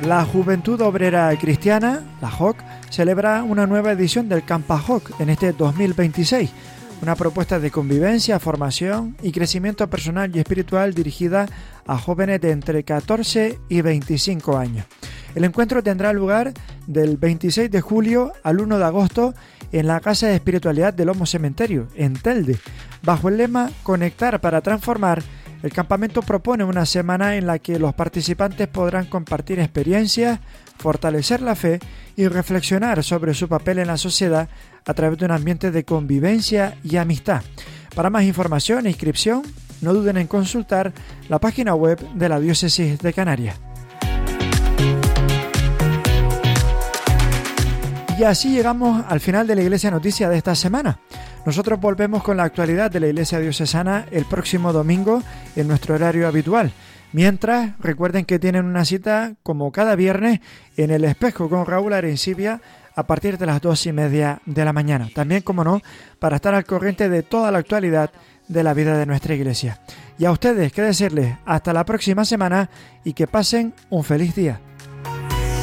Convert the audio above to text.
La Juventud Obrera Cristiana, la JOC, celebra una nueva edición del Campa JOC en este 2026, una propuesta de convivencia, formación y crecimiento personal y espiritual dirigida a jóvenes de entre 14 y 25 años. El encuentro tendrá lugar del 26 de julio al 1 de agosto en la Casa de Espiritualidad del Homo Cementerio, en Telde. Bajo el lema Conectar para Transformar, el campamento propone una semana en la que los participantes podrán compartir experiencias, fortalecer la fe y reflexionar sobre su papel en la sociedad a través de un ambiente de convivencia y amistad. Para más información e inscripción, no duden en consultar la página web de la Diócesis de Canarias. Y así llegamos al final de la Iglesia Noticia de esta semana. Nosotros volvemos con la actualidad de la Iglesia Diocesana el próximo domingo en nuestro horario habitual. Mientras, recuerden que tienen una cita como cada viernes en El Espejo con Raúl Arencibia a partir de las 2:30 de la mañana. También, como no, para estar al corriente de toda la actualidad de la vida de nuestra Iglesia. Y a ustedes, qué decirles, hasta la próxima semana y que pasen un feliz día.